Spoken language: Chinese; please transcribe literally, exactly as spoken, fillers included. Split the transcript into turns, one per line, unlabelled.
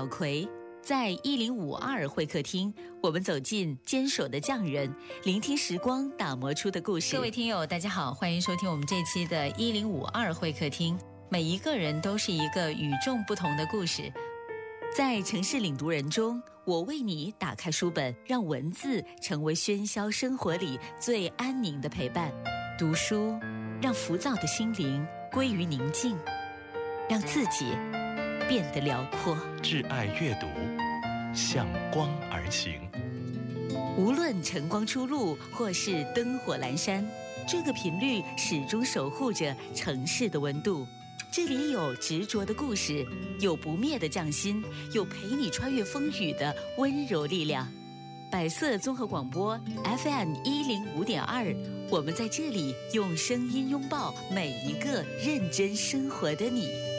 葵。在一零五二会客厅，我们走进坚守的匠人，聆听时光打磨出的故事。各位听友大家好，欢迎收听我们这期的一零五二会客厅。每一个人都是一个与众不同的故事。在城市领读人中，我为你打开书本，让文字成为喧嚣生活里最安宁的陪伴。读书让浮躁的心灵归于宁静，让自己变得辽阔。
挚爱阅读，向光而行。
无论晨光初露或是灯火阑珊，这个频率始终守护着城市的温度。这里有执着的故事，有不灭的匠心，有陪你穿越风雨的温柔力量。百色综合广播 F M 一零五点二，我们在这里用声音拥抱每一个认真生活的你。